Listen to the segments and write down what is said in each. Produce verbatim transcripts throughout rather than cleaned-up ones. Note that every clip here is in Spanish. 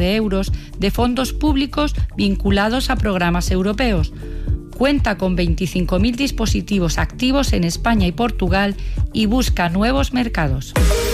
de euros de fondos públicos vinculados a programas europeos. Cuenta con veinticinco mil dispositivos activos en España y Portugal y busca nuevos mercados.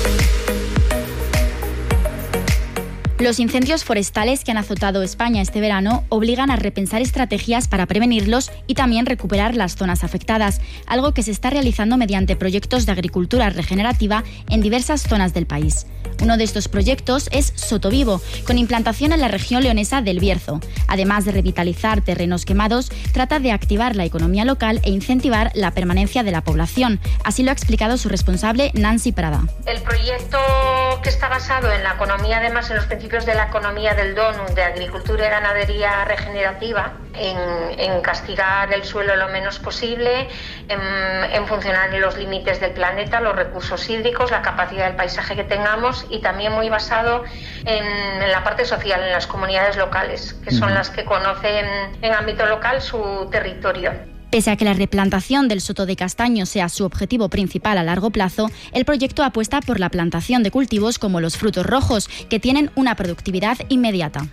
Los incendios forestales que han azotado España este verano obligan a repensar estrategias para prevenirlos y también recuperar las zonas afectadas, algo que se está realizando mediante proyectos de agricultura regenerativa en diversas zonas del país. Uno de estos proyectos es Sotovivo, con implantación en la región leonesa del Bierzo. Además de revitalizar terrenos quemados, trata de activar la economía local e incentivar la permanencia de la población. Así lo ha explicado su responsable, Nancy Prada. El proyecto, que está basado en la economía, además en los principios de la economía del donut, de agricultura y ganadería regenerativa, en, en castigar el suelo lo menos posible, en, en funcionar en los límites del planeta, los recursos hídricos, la capacidad del paisaje que tengamos, y también muy basado en, en la parte social, en las comunidades locales, que son las que conocen en ámbito local su territorio. Pese a que la replantación del soto de castaño sea su objetivo principal a largo plazo, el proyecto apuesta por la plantación de cultivos como los frutos rojos, que tienen una productividad inmediata.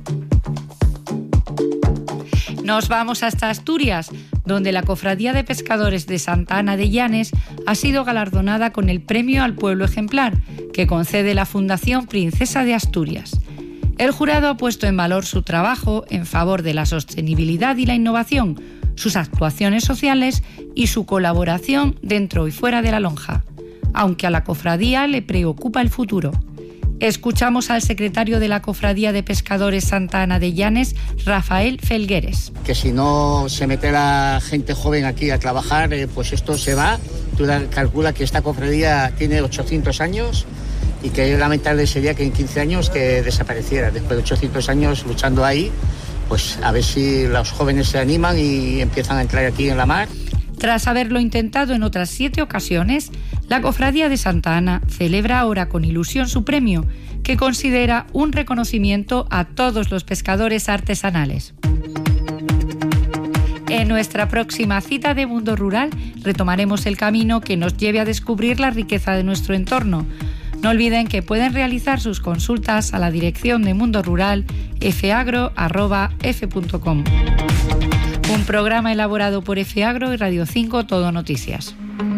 Nos vamos hasta Asturias, donde la Cofradía de Pescadores de Santa Ana de Llanes ha sido galardonada con el Premio al Pueblo Ejemplar, que concede la Fundación Princesa de Asturias. El jurado ha puesto en valor su trabajo en favor de la sostenibilidad y la innovación, sus actuaciones sociales y su colaboración dentro y fuera de la lonja, aunque a la cofradía le preocupa el futuro. Escuchamos al secretario de la Cofradía de Pescadores Santa Ana de Llanes, Rafael Felgueres. Que si no se mete la gente joven aquí a trabajar, eh, pues esto se va. Tú calcula que esta cofradía tiene ochocientos años y que lamentable sería que en quince años que desapareciera. Después de ochocientos años luchando ahí, pues a ver si los jóvenes se animan y empiezan a entrar aquí en la mar. Tras haberlo intentado en otras siete ocasiones, la Cofradía de Santa Ana celebra ahora con ilusión su premio, que considera un reconocimiento a todos los pescadores artesanales. En nuestra próxima cita de Mundo Rural retomaremos el camino que nos lleve a descubrir la riqueza de nuestro entorno. No olviden que pueden realizar sus consultas a la dirección de Mundo Rural f agro arroba f punto com. Un programa elaborado por F Agro y Radio cinco Todo Noticias.